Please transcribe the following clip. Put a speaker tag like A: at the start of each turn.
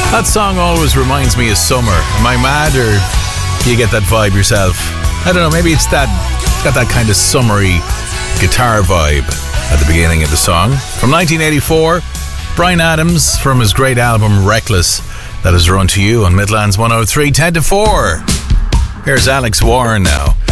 A: That song always reminds me of summer. Am I mad, or do you get that vibe yourself? I don't know, maybe it's got that kind of summery guitar vibe at the beginning of the song. From 1984, Bryan Adams from his great album Reckless, that is run to you on Midlands 103, 10 to 4. Here's Alex Warren now.